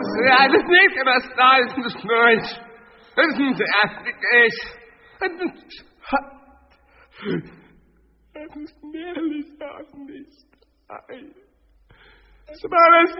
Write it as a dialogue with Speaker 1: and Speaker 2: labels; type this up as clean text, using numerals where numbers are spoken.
Speaker 1: das nicht, das da ist nicht durch. Das ist nicht erst. Das ist nährlich auch nicht. Das war das